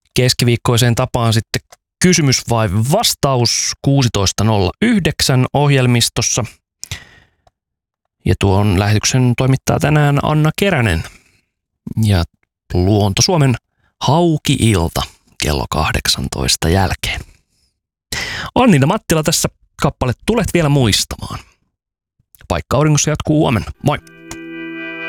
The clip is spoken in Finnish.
keskiviikkoiseen tapaan sitten kysymys vai vastaus 16.09 ohjelmistossa. Ja tuon lähetyksen toimittaa tänään Anna Keränen. Ja Luonto Suomen Hauki-ilta kello 18 jälkeen. Annina Mattila tässä, kappale Tulet vielä muistamaan. Paikka auringossa jatkuu huomenna. Moi!